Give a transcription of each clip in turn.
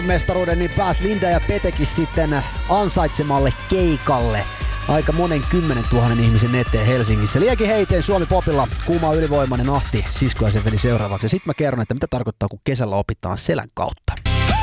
mestaruuden, niin pääsi Linda ja Petekin sitten ansaitsemalle keikalle aika monen 10 000 ihmisen eteen Helsingissä. Liekin heiteen Suomi Popilla kuuma ylivoimainen Ahti siskoja sen veli seuraavaksi. Ja sit mä kerron, että mitä tarkoittaa, kun kesällä opitaan selän kautta.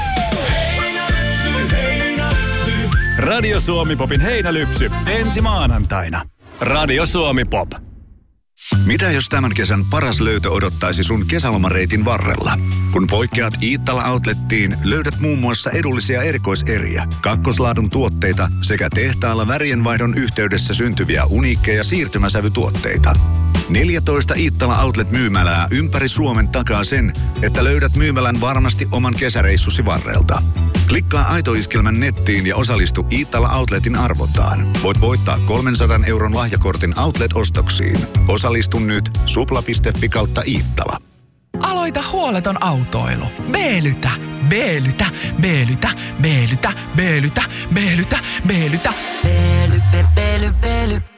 Radio Suomi Popin heinälypsy ensi maanantaina. Radio Suomi Pop. Mitä jos tämän kesän paras löytö odottaisi sun kesälomareitin varrella? Kun poikkeat Iittala Outlettiin, löydät muun muassa edullisia erikoiseriä, kakkoslaadun tuotteita sekä tehtaalla värienvaihdon yhteydessä syntyviä uniikkeja siirtymäsävytuotteita. 14 Iittala Outlet-myymälää ympäri Suomen takaa sen, että löydät myymälän varmasti oman kesäreissusi varrelta. Klikkaa Aito-iskelmän nettiin ja osallistu Iittala Outletin arvontaan. Voit voittaa 300 € lahjakortin Outlet-ostoksiin. Osallistu nyt supla.fi/Iittala. Aloita huoleton autoilu. B-lytä, B-lytä, B-lytä, B-lytä, B-lytä, B-lytä, B-lytä. B-lytä.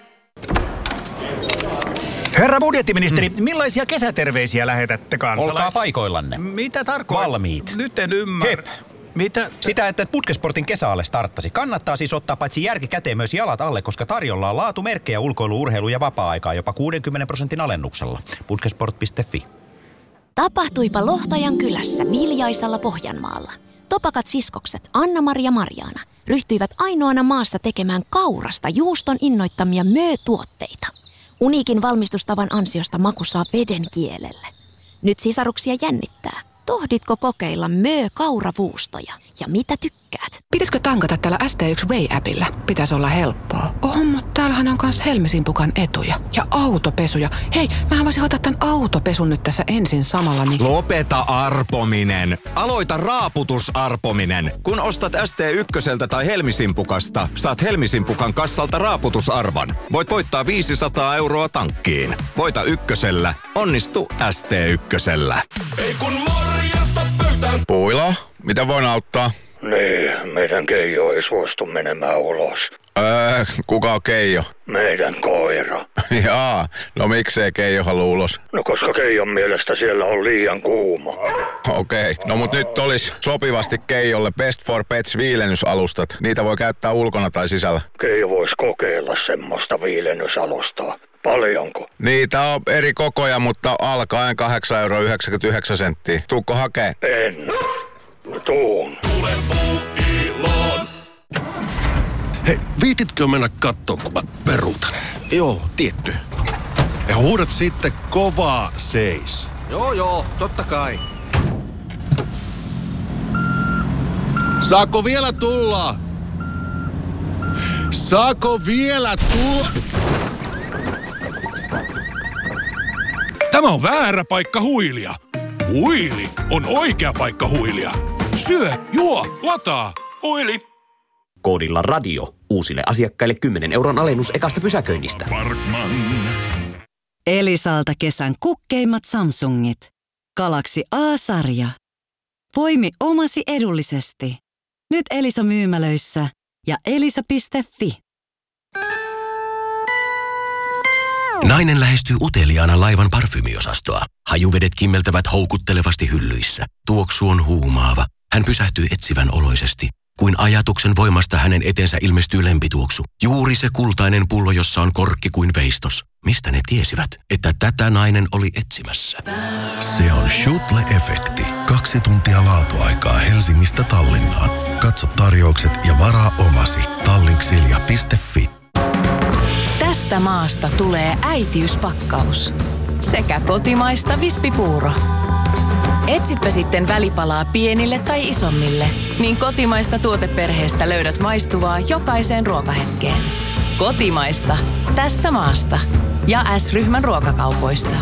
Herra budjettiministeri, millaisia kesäterveisiä lähetätte kansalaisille? Olkaa paikoillanne. Mitä tarkoittaa? Valmiit. Nyt en ymmärrä. Hep. Mitä? Sitä, että Putkesportin kesäalle starttasi. Kannattaa siis ottaa paitsi järki käteen myös jalat alle, koska tarjolla on laatumerkkejä ulkoilu, urheilu ja vapaa-aikaa jopa 60% alennuksella. Putkesport.fi. Tapahtuipa Lohtajan kylässä Viljaisalla Pohjanmaalla. Topakat siskokset Anna-Mari ja Marjaana ryhtyivät ainoana maassa tekemään kaurasta juuston innoittamia möötuotteita. Uniikin valmistustavan ansiosta maku saa veden kielelle. Nyt sisaruksia jännittää. Tohditko kokeilla kauravuustoja? Ja mitä tykkäät? Pitäisikö tankata tällä ST1 Way-appillä? Pitäisi olla helppoa. Mutta täällähän on myös Helmisimpukan etuja. Ja autopesuja. Hei, mähän voisin hoitaa tämän autopesun nyt tässä ensin samalla, niin... Lopeta arpominen. Aloita raaputusarpominen. Kun ostat ST1 tai Helmisimpukasta, saat Helmisimpukan kassalta raaputusarvan. Voit voittaa 500 € tankkiin. Voita ykkösellä. Onnistu ST1. Ei kun morjesta pöytään. Puila, mitä voin auttaa? Niin, meidän Keijo ei suostu menemään ulos. Kuka on Keijo? Meidän koira. Jaa, no miksei Keijo halua ulos? No koska Keijon mielestä siellä on liian kuuma. Okei, no mut nyt olisi sopivasti Keijolle Best for Pets viilennysalustat. Niitä voi käyttää ulkona tai sisällä. Keijo voisi kokeilla semmoista viilennysalustaa. Paljonko? Niitä on eri kokoja, mutta alkaen 8,99 €. Tuukko hakee? En. Tuun. Tule Puuiloon. Hei, viititkö mennä kattoo, kun mä peruutan? Joo, tietty. Ja huudat sitten kovaa seis. Joo, totta kai. Saako vielä tulla? Saako vielä tulla? Tämä on väärä paikka huilia. Huili on oikea paikka huilia. Syö, juo, lataa. Huili. Koodilla radio. Uusille asiakkaille 10 € alennus ekasta pysäköinnistä. Parkman. Elisalta kesän kukkeimmat Samsungit. Galaxy A-sarja. Poimi omasi edullisesti. Nyt Elisa myymälöissä ja elisa.fi. Nainen lähestyy uteliaana laivan parfymiosastoa. Hajuvedet kimmeltävät houkuttelevasti hyllyissä. Tuoksu on huumaava. Hän pysähtyy etsivän oloisesti. Kuin ajatuksen voimasta hänen eteensä ilmestyy lempituoksu. Juuri se kultainen pullo, jossa on korkki kuin veistos. Mistä ne tiesivät, että tätä nainen oli etsimässä? Se on Schutle-efekti. 2 tuntia laatuaikaa Helsingistä Tallinnaan. Katso tarjoukset ja varaa omasi. Tallinksilja.fi. Tästä maasta tulee äitiyspakkaus. Sekä kotimaista vispipuuro. Etsitpä sitten välipalaa pienille tai isommille, niin kotimaista tuoteperheestä löydät maistuvaa jokaiseen ruokahetkeen. Kotimaista. Tästä maasta. Ja S-ryhmän ruokakaupoista.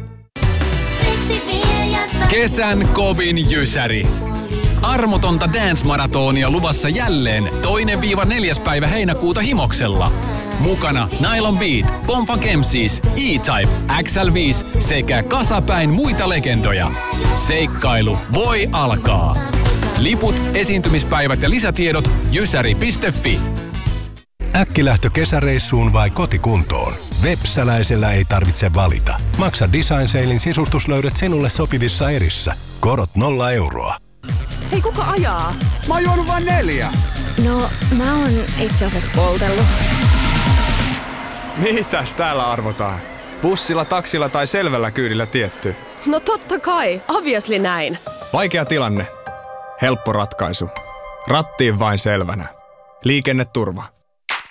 Kesän kovin jysäri. Armotonta dance-maratonia luvassa jälleen 2-4. päivä heinäkuuta Himoksella. Mukana Nylon Beat, Pompa Kemsis, E-Type, XL5 sekä kasapäin muita legendoja. Seikkailu voi alkaa. Liput, esiintymispäivät ja lisätiedot jysäri.fi. Äkkilähtö kesäreissuun vai kotikuntoon? Vepsäläisellä ei tarvitse valita. Maksa Design Salein sisustuslöydöt sinulle sopivissa erissä. Korot 0 €. Hei, kuka ajaa? Mä oon juonut vain 4. No, mä oon itse asiassa poltellut. Mitäs täällä arvotaan? Bussilla, taksilla tai selvällä kyydillä tietty? No totta kai, obviously näin. Vaikea tilanne. Helppo ratkaisu. Rattiin vain selvänä. Liikenneturva.